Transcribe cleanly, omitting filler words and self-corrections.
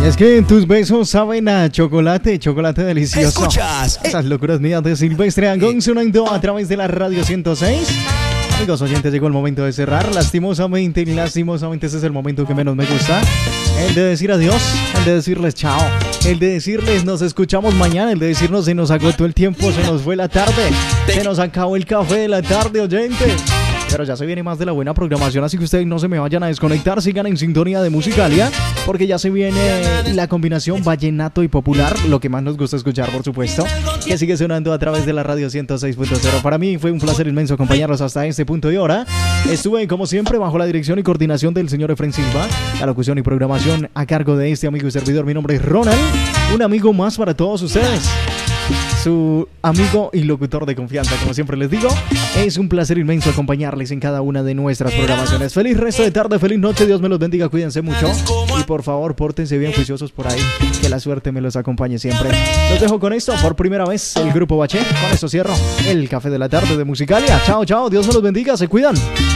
Es que tus besos saben a chocolate, chocolate delicioso. Escuchas Esas locuras mías de Silvestre Angón sonando a través de la radio 106. Amigos oyentes, llegó el momento de cerrar. Lastimosamente, ese es el momento que menos me gusta. El de decir adiós, el de decirles chao, el de decirles nos escuchamos mañana, el de decirnos se nos agotó el tiempo, se nos fue la tarde, se nos acabó el café de la tarde, oyentes. Pero ya se viene más de la buena programación, así que ustedes no se me vayan a desconectar, sigan en sintonía de Musicalia, porque ya se viene la combinación vallenato y popular, lo que más nos gusta escuchar, por supuesto, que sigue sonando a través de la radio 106.0. Para mí fue un placer inmenso acompañarlos hasta este punto y hora. Estuve, como siempre, bajo la dirección y coordinación del señor Efren Silva, la locución y programación a cargo de este amigo y servidor. Mi nombre es Ronald, un amigo más para todos ustedes, su amigo y locutor de confianza, como siempre les digo. Es un placer inmenso acompañarles en cada una de nuestras programaciones. Feliz resto de tarde, feliz noche, Dios me los bendiga, cuídense mucho y por favor pórtense bien juiciosos por ahí, que la suerte me los acompañe siempre. Los dejo con esto, por primera vez el Grupo Bache. Con esto cierro el café de la tarde de Musicalia. Chao, chao, Dios me los bendiga, se cuidan.